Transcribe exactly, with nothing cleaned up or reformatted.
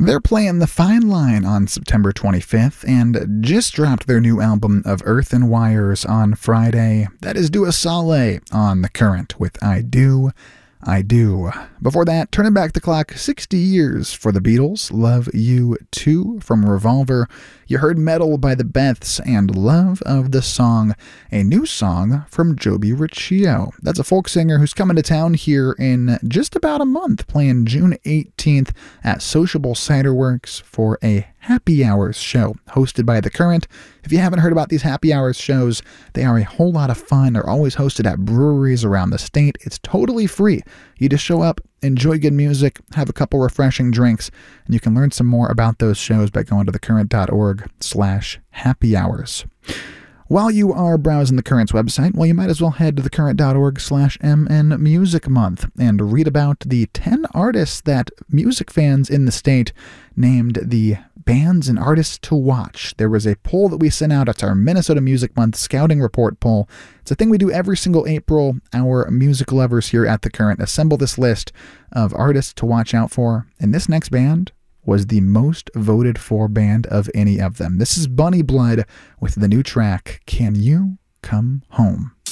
They're playing The Fine Line on September twenty-fifth and just dropped their new album of Earth and Wires on Friday. That is Dua Saleh on The Current with I Do, I Do. Before that, turning back the clock sixty years for the Beatles, Love You Too from Revolver. You heard Metal by the Beths and Love of the Song, a new song from Joby Riccio. That's a folk singer who's coming to town here in just about a month, playing June eighteenth at Sociable Cider Works for a Happy Hours show hosted by The Current. If you haven't heard about these Happy Hours shows, they are a whole lot of fun. They're always hosted at breweries around the state. It's totally free. You just show up, enjoy good music, have a couple refreshing drinks, and you can learn some more about those shows by going to thecurrent.org slash happy hours. While you are browsing the Current's website, well, you might as well head to thecurrent.org slash MN Music Month and read about the ten artists that music fans in the state named the bands and artists to watch. There was a poll that we sent out. It's our Minnesota Music Month Scouting Report poll. It's a thing we do every single April. Our music lovers here at The Current assemble this list of artists to watch out for, and this next band was the most voted for band of any of them. This is Bunny Blood with the new track, Can You Come Home?